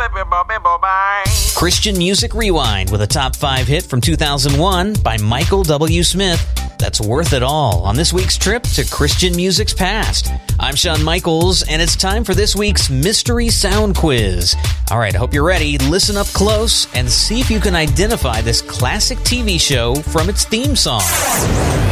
Christian Music Rewind with a top 5 hit from 2001 by Michael W. Smith. That's Worth It All on this week's trip to Christian music's past. I'm Shawn Michaels, and it's time for this week's Mystery Sound Quiz. All right, I hope you're ready. Listen up close and see if you can identify this classic TV show from its theme song.